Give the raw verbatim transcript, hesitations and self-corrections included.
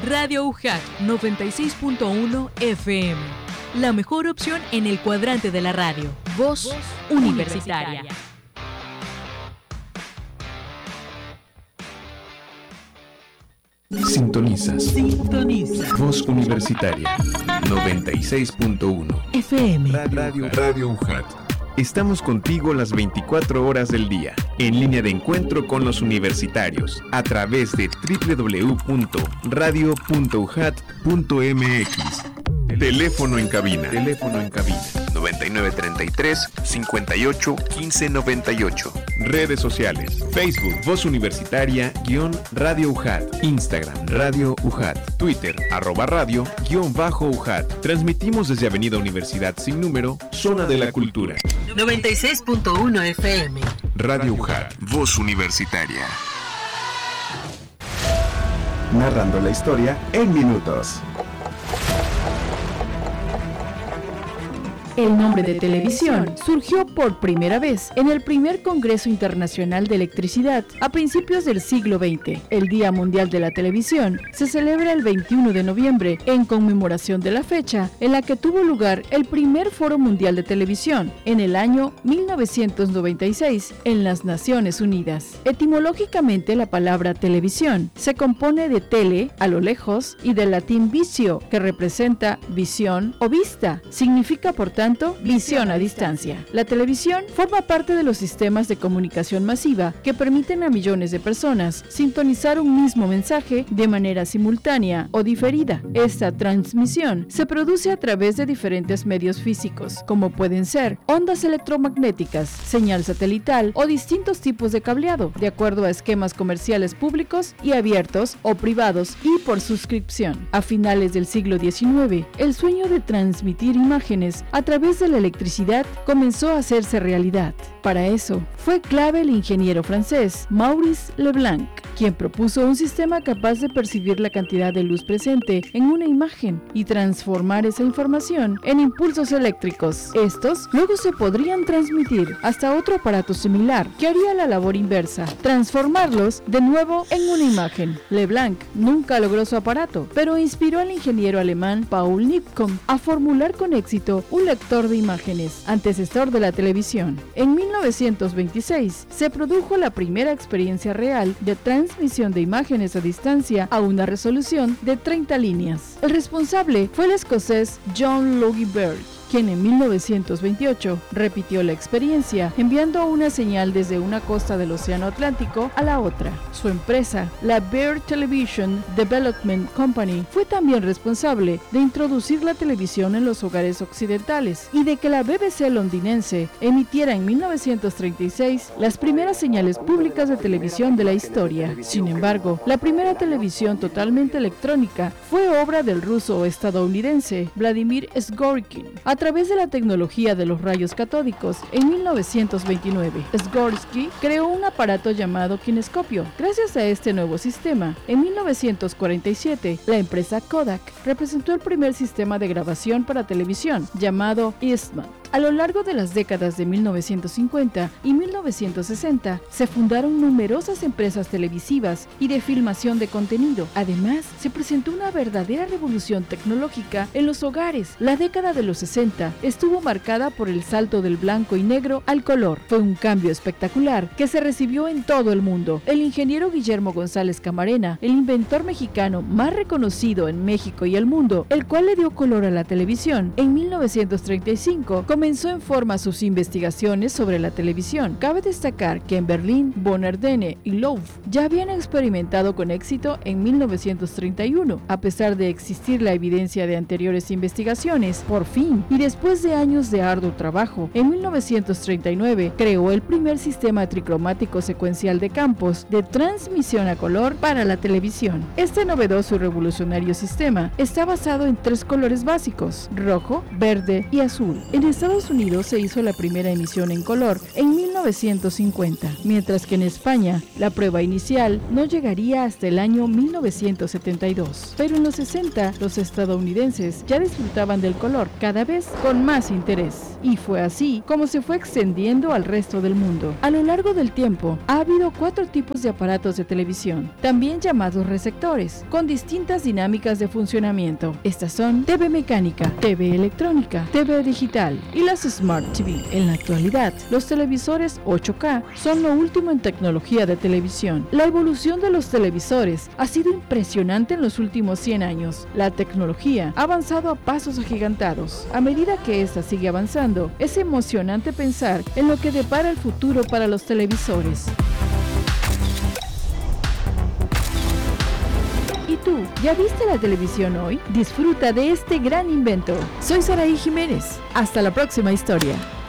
Radio U J A T noventa y seis punto uno F M. La mejor opción en el cuadrante de la radio. Voz, Voz universitaria. universitaria. Sintonizas. Sintoniza. Voz Universitaria noventa y seis punto uno F M. Radio, Radio U J A T. Estamos contigo las veinticuatro horas del día, en línea de encuentro con los universitarios, a través de doble u doble u doble u punto radio punto u j a t punto m x. Teléfono en cabina. Teléfono en cabina. noventa y nueve treinta y tres, cincuenta y ocho, quince noventa y ocho. Redes sociales. Facebook, Voz Universitaria, guión Radio U J A T. Instagram, Radio U J A T. Twitter, arroba radio, guión bajo U J A T. Transmitimos desde Avenida Universidad Sin Número, Zona de la Cultura. noventa y seis punto uno F M. Radio U J A T. Voz Universitaria. Narrando la historia en minutos. El nombre de televisión surgió por primera vez en el primer Congreso Internacional de Electricidad a principios del siglo veinte. El Día Mundial de la Televisión se celebra el veintiuno de noviembre en conmemoración de la fecha en la que tuvo lugar el primer Foro Mundial de Televisión en el año mil novecientos noventa y seis en las Naciones Unidas. Etimológicamente, la palabra televisión se compone de tele, a lo lejos, y del latín visio, que representa visión o vista. Significa, por tanto, visión a distancia. La televisión forma parte de los sistemas de comunicación masiva que permiten a millones de personas sintonizar un mismo mensaje de manera simultánea o diferida. Esta transmisión se produce a través de diferentes medios físicos, como pueden ser ondas electromagnéticas, señal satelital o distintos tipos de cableado, de acuerdo a esquemas comerciales públicos y abiertos o privados y por suscripción. A finales del siglo diecinueve, el sueño de transmitir imágenes a través de la electricidad comenzó a hacerse realidad. Para eso, fue clave el ingeniero francés Maurice Leblanc, quien propuso un sistema capaz de percibir la cantidad de luz presente en una imagen y transformar esa información en impulsos eléctricos. Estos luego se podrían transmitir hasta otro aparato similar, que haría la labor inversa, transformarlos de nuevo en una imagen. Leblanc nunca logró su aparato, pero inspiró al ingeniero alemán Paul Nipkow a formular con éxito un lector de imágenes, antecesor de la televisión. En mil novecientos veintiséis se produjo la primera experiencia real de transmisión de imágenes a distancia a una resolución de treinta líneas. El responsable fue el escocés John Logie Baird, quien en mil novecientos veintiocho repitió la experiencia enviando una señal desde una costa del Océano Atlántico a la otra. Su empresa, la Baird Television Development Company, fue también responsable de introducir la televisión en los hogares occidentales y de que la B B C londinense emitiera en mil novecientos treinta y seis las primeras señales públicas de televisión de la historia. Sin embargo, la primera televisión totalmente electrónica fue obra del ruso estadounidense Vladimir Zworykin a través de la tecnología de los rayos catódicos. En mil novecientos veintinueve, Zworykin creó un aparato llamado kinescopio. Gracias a este nuevo sistema, en mil novecientos cuarenta y siete, la empresa Kodak representó el primer sistema de grabación para televisión, llamado Eastman. A lo largo de las décadas de mil novecientos cincuenta y mil novecientos sesenta, se fundaron numerosas empresas televisivas y de filmación de contenido. Además, se presentó una verdadera revolución tecnológica en los hogares. La década de los sesenta estuvo marcada por el salto del blanco y negro al color. Fue un cambio espectacular que se recibió en todo el mundo. El ingeniero Guillermo González Camarena, el inventor mexicano más reconocido en México y el mundo, el cual le dio color a la televisión, en mil novecientos treinta y cinco comenzó Comenzó en forma sus investigaciones sobre la televisión. Cabe destacar que en Berlín, Bonardene y Loew ya habían experimentado con éxito en mil novecientos treinta y uno. A pesar de existir la evidencia de anteriores investigaciones, por fin, y después de años de arduo trabajo, en mil novecientos treinta y nueve creó el primer sistema tricromático secuencial de campos de transmisión a color para la televisión. Este novedoso y revolucionario sistema está basado en tres colores básicos: rojo, verde y azul. En Estados Unidos se hizo la primera emisión en color en mil novecientos novecientos cincuenta, mientras que en España la prueba inicial no llegaría hasta el año mil novecientos setenta y dos. Pero en los sesenta los estadounidenses ya disfrutaban del color cada vez con más interés. Y fue así como se fue extendiendo al resto del mundo. A lo largo del tiempo ha habido cuatro tipos de aparatos de televisión, también llamados receptores, con distintas dinámicas de funcionamiento. Estas son T V mecánica, T V electrónica, T V digital y las Smart T V. En la actualidad, los televisores ocho K son lo último en tecnología de televisión. La evolución de los televisores ha sido impresionante en los últimos cien años. La tecnología ha avanzado a pasos agigantados. A medida que esta sigue avanzando, es emocionante pensar en lo que depara el futuro para los televisores. ¿Y tú, ya viste la televisión hoy? Disfruta de este gran invento. Soy Saraí Jiménez. Hasta la próxima historia.